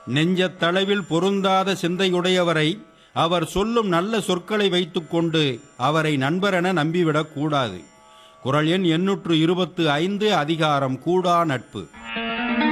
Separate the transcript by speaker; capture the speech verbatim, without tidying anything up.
Speaker 1: நெஞ்சத்தளவில் பொருந்தாத சிந்தையுடையவரை அவர் சொல்லும் நல்ல சொற்களை வைத்துக்கொண்டு அவரை நண்பரென நம்பிவிடக் கூடாது. குறள் எண் எண்ணூற்று இருபத்து ஐந்து, அதிகாரம் கூடா நட்பு.